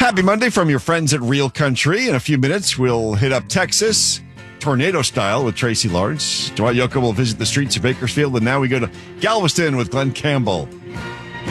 Happy Monday from your friends at Real Country. In a few minutes, we'll hit up Texas, tornado style with Tracy Lawrence. Dwight Yoakam will visit the streets of Bakersfield, and now we go to Galveston with Glenn Campbell.